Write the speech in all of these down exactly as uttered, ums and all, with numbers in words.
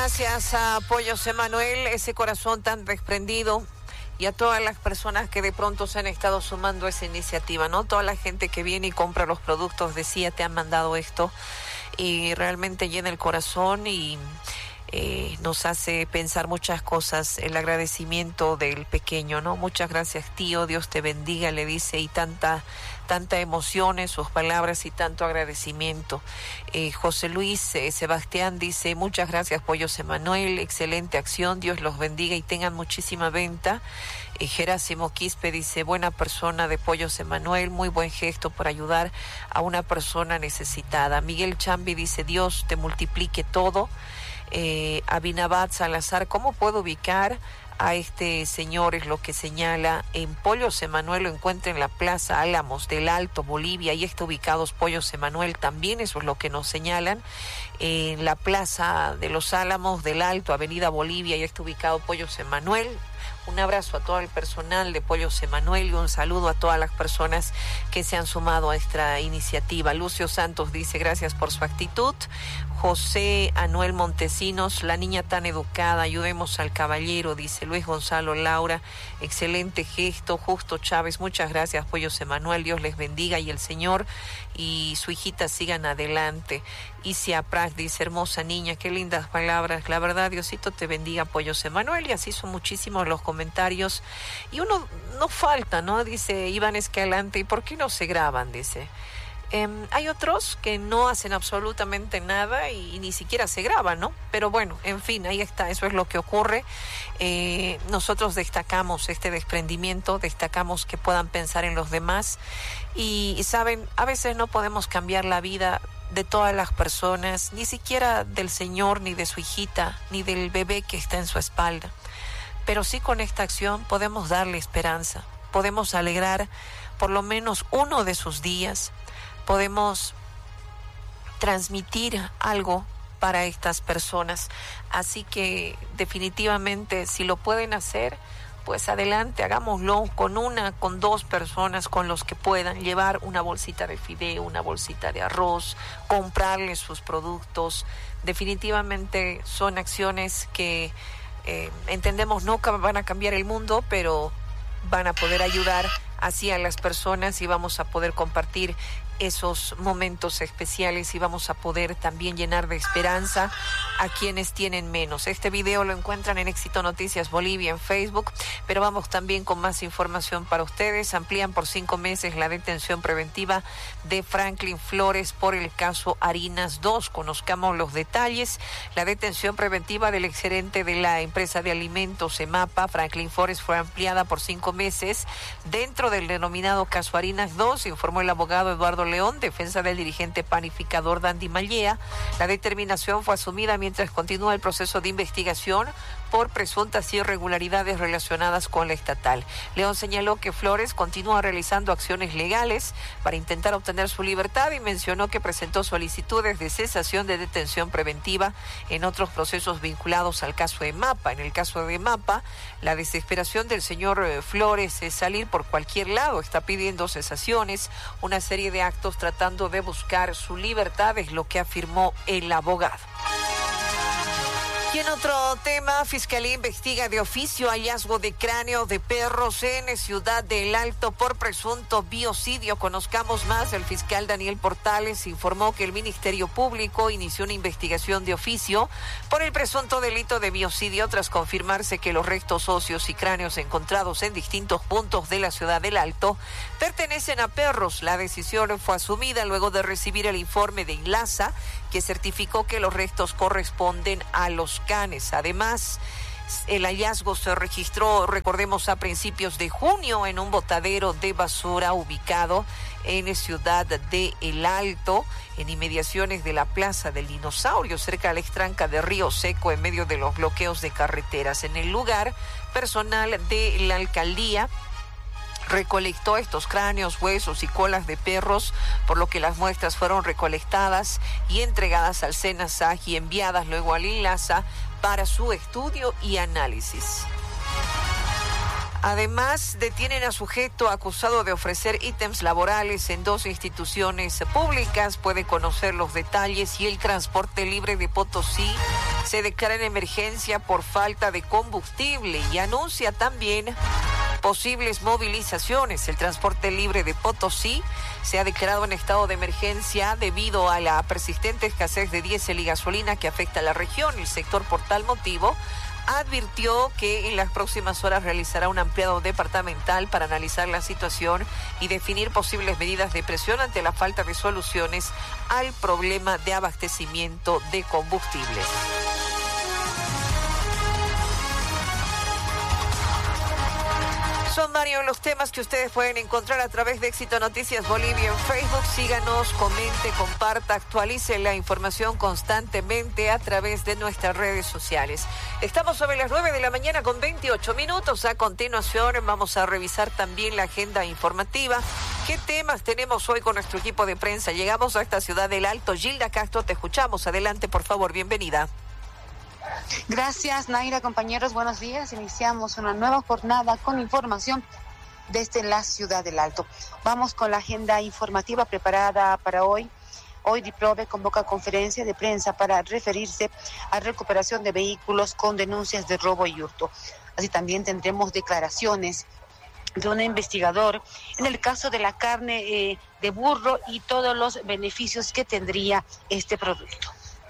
Gracias a Pollos Emanuel, ese corazón tan desprendido, y a todas las personas que de pronto se han estado sumando a esa iniciativa, ¿no? Toda la gente que viene y compra los productos de C I A te han mandado esto y realmente llena el corazón y eh, nos hace pensar muchas cosas, el agradecimiento del pequeño, ¿no? Muchas gracias, tío, Dios te bendiga, le dice, y tanta, tanta emoción en sus palabras y tanto agradecimiento. Eh, José Luis eh, Sebastián dice, muchas gracias, Pollos Emanuel, excelente acción, Dios los bendiga y tengan muchísima venta. Eh, Gerásimo Quispe dice, buena persona de Pollos Emanuel, muy buen gesto por ayudar a una persona necesitada. Miguel Chambi dice, Dios te multiplique todo. Eh, Abinabad Salazar, ¿cómo puedo ubicar a este señor? Es lo que señala. En Pollos Emanuel lo encuentra en la Plaza Álamos del Alto, Bolivia, y está ubicados Pollos Emanuel también, eso es lo que nos señalan. En la Plaza de los Álamos del Alto, Avenida Bolivia, y está ubicado Pollos Emanuel. Un abrazo a todo el personal de Pollos Emanuel y un saludo a todas las personas que se han sumado a esta iniciativa. Lucio Santos dice, gracias por su actitud. José Anuel Montesinos, la niña tan educada, ayudemos al caballero, dice Luis Gonzalo Laura, excelente gesto. Justo Chávez, muchas gracias, Pollos Emanuel, Dios les bendiga y el Señor y su hijita sigan adelante. Isia Prat dice, hermosa niña, qué lindas palabras, la verdad, Diosito te bendiga, Pollos Emanuel, y así son muchísimos los comentarios, y uno no falta, ¿no? Dice Iván Escalante, ¿y por qué no se graban? Dice. Eh, hay otros que no hacen absolutamente nada y, y ni siquiera se graban, ¿no? Pero bueno, en fin, ahí está, eso es lo que ocurre. Eh, nosotros destacamos este desprendimiento, destacamos que puedan pensar en los demás y, y saben, a veces no podemos cambiar la vida de todas las personas, ni siquiera del señor, ni de su hijita, ni del bebé que está en su espalda. Pero sí con esta acción podemos darle esperanza, podemos alegrar por lo menos uno de sus días, podemos transmitir algo para estas personas. Así que definitivamente si lo pueden hacer, pues adelante, hagámoslo con una, con dos personas, con los que puedan llevar una bolsita de fideo, una bolsita de arroz, comprarles sus productos. Definitivamente son acciones que eh, entendemos no van a cambiar el mundo, pero van a poder ayudar así a las personas y vamos a poder compartir esos momentos especiales y vamos a poder también llenar de esperanza a quienes tienen menos. Este video lo encuentran en Éxito Noticias Bolivia en Facebook, pero vamos también con más información para ustedes. Amplían por cinco meses la detención preventiva de Franklin Flores por el caso Harinas dos. Conozcamos los detalles. La detención preventiva del exgerente de la empresa de alimentos EMAPA, Franklin Flores, fue ampliada por cinco meses dentro del denominado caso Harinas dos, informó el abogado Eduardo León, defensa del dirigente panificador Dandy Mallea. La determinación fue asumida mientras continúa el proceso de investigación por presuntas irregularidades relacionadas con la estatal. León señaló que Flores continúa realizando acciones legales para intentar obtener su libertad y mencionó que presentó solicitudes de cesación de detención preventiva en otros procesos vinculados al caso EMAPA. En el caso de EMAPA, la desesperación del señor Flores es salir por cualquier lado, está pidiendo cesaciones, una serie de actos tratando de buscar su libertad, es lo que afirmó el abogado. Y en otro tema, Fiscalía investiga de oficio hallazgo de cráneo de perros en Ciudad del Alto por presunto biocidio. Conozcamos más. El fiscal Daniel Portales informó que el Ministerio Público inició una investigación de oficio por el presunto delito de biocidio tras confirmarse que los restos óseos y cráneos encontrados en distintos puntos de la Ciudad del Alto pertenecen a perros. La decisión fue asumida luego de recibir el informe de INLASA, que certificó que los restos corresponden a los canes. Además, el hallazgo se registró, recordemos, a principios de junio en un botadero de basura ubicado en Ciudad de El Alto, en inmediaciones de la Plaza del Dinosaurio, cerca de la extranca de Río Seco, en medio de los bloqueos de carreteras. En el lugar, personal de la alcaldía recolectó estos cráneos, huesos y colas de perros, por lo que las muestras fueron recolectadas y entregadas al SENASAG y enviadas luego al INLASA para su estudio y análisis. Además, detienen a sujeto acusado de ofrecer ítems laborales en dos instituciones públicas. Puede conocer los detalles. Y el Transporte Libre de Potosí se declara en emergencia por falta de combustible y anuncia también posibles movilizaciones. El transporte libre de Potosí se ha declarado en estado de emergencia debido a la persistente escasez de diésel y gasolina que afecta a la región. El sector, por tal motivo, advirtió que en las próximas horas realizará un ampliado departamental para analizar la situación y definir posibles medidas de presión ante la falta de soluciones al problema de abastecimiento de combustibles. Son varios los temas que ustedes pueden encontrar a través de Éxito Noticias Bolivia en Facebook. Síganos, comente, comparta, actualice la información constantemente a través de nuestras redes sociales. Estamos sobre las nueve de la mañana con veintiocho minutos. A continuación vamos a revisar también la agenda informativa. ¿Qué temas tenemos hoy con nuestro equipo de prensa? Llegamos a esta ciudad del Alto. Gilda Castro, te escuchamos. Adelante, por favor. Bienvenida. Gracias, Naira. Compañeros, buenos días. Iniciamos una nueva jornada con información desde la ciudad del Alto. Vamos con la agenda informativa preparada para hoy. Hoy DIPROVE convoca conferencia de prensa para referirse a recuperación de vehículos con denuncias de robo y hurto. Así también tendremos declaraciones de un investigador en el caso de la carne eh, de burro y todos los beneficios que tendría este producto.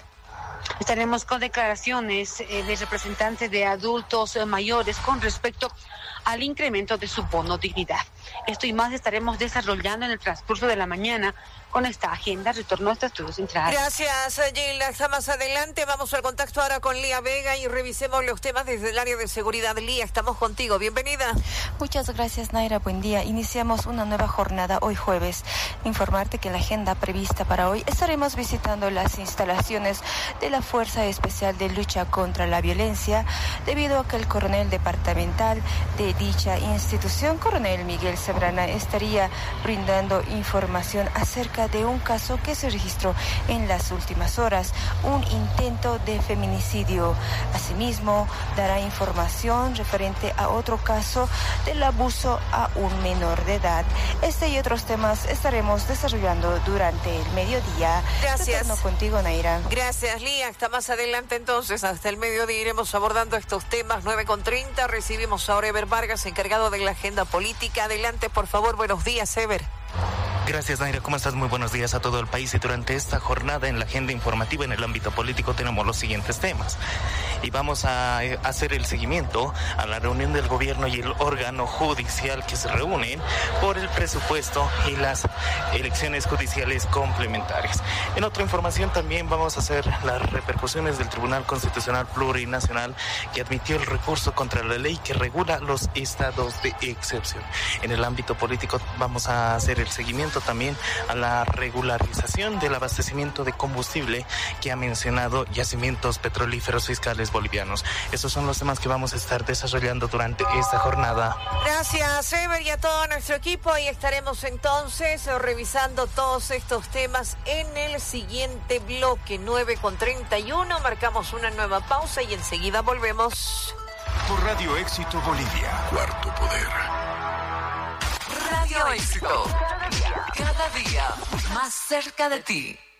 Estaremos con declaraciones eh, de representantes de adultos eh, mayores con respecto al incremento de su bono dignidad. Esto y más estaremos desarrollando en el transcurso de la mañana con esta agenda. Retorno a este estudio central. Gracias, Gilda. Está más adelante. Vamos al contacto ahora con Lía Vega y revisemos los temas desde el área de seguridad. Lía, estamos contigo. Bienvenida. Muchas gracias, Naira. Buen día. Iniciamos una nueva jornada hoy jueves. Informarte que en la agenda prevista para hoy estaremos visitando las instalaciones de la Fuerza Especial de Lucha contra la Violencia, debido a que el coronel departamental de dicha institución, coronel Miguel Cebrana, estaría brindando información acerca de un caso que se registró en las últimas horas, un intento de feminicidio. Asimismo, dará información referente a otro caso del abuso a un menor de edad. Este y otros temas estaremos desarrollando durante el mediodía. Gracias. Retorno contigo, Naira. Gracias, Lía. Hasta más adelante entonces, hasta el mediodía iremos abordando estos temas. nueve con treinta, recibimos a Ever Vargas, encargado de la agenda política. Adelante, por favor. Buenos días, Ever. Gracias, Naira. ¿Cómo estás? Muy buenos días a todo el país. Y durante esta jornada en la agenda informativa en el ámbito político tenemos los siguientes temas. Y vamos a hacer el seguimiento a la reunión del gobierno y el órgano judicial que se reúnen por el presupuesto y las elecciones judiciales complementarias. En otra información también vamos a hacer las repercusiones del Tribunal Constitucional Plurinacional que admitió el recurso contra la ley que regula los estados de excepción. En el ámbito político vamos a hacer el seguimiento también a la regularización del abastecimiento de combustible que ha mencionado Yacimientos Petrolíferos Fiscales Bolivianos. Esos son los temas que vamos a estar desarrollando durante esta jornada. Gracias, Ever, y a todo nuestro equipo. Y estaremos entonces revisando todos estos temas en el siguiente bloque. Nueve con treinta y uno, marcamos una nueva pausa y enseguida volvemos. Por Radio Éxito Bolivia, Cuarto Poder. Radio Éxito, cada día más cerca de ti.